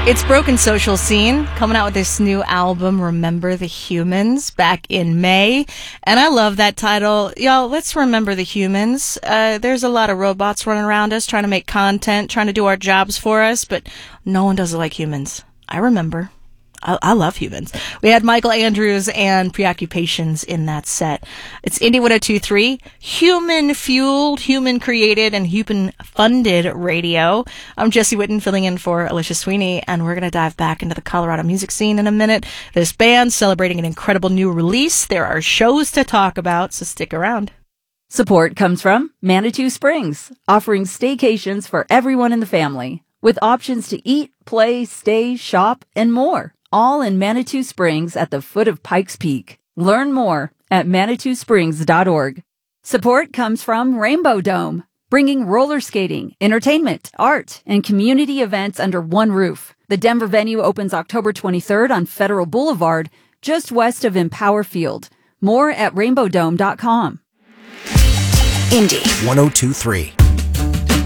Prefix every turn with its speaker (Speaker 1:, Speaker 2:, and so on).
Speaker 1: It's Broken Social Scene coming out with this new album, Remember the Humans, back in May. And I love that title. Y'all, let's remember the humans. There's a lot of robots running around us trying to make content, trying to do our jobs for us, but no one does it like humans. I remember. I love humans. We had Michael Andrews and Preoccupations in that set. It's Indie 102.3, human-fueled, human-created, and human-funded radio. I'm Jesse Witten, filling in for Alicia Sweeney, and we're going to dive back into the Colorado music scene in a minute. This band's celebrating an incredible new release. There are shows to talk about, so stick around.
Speaker 2: Support comes from Manitou Springs, offering staycations for everyone in the family, with options to eat, play, stay, shop, and more. All in Manitou Springs at the foot of Pikes Peak. Learn more at ManitouSprings.org. Support comes from Rainbow Dome, bringing roller skating, entertainment, art, and community events under one roof. The Denver venue opens October 23rd on Federal Boulevard, just west of Empower Field. More at rainbowdome.com.
Speaker 3: Indie 102.3.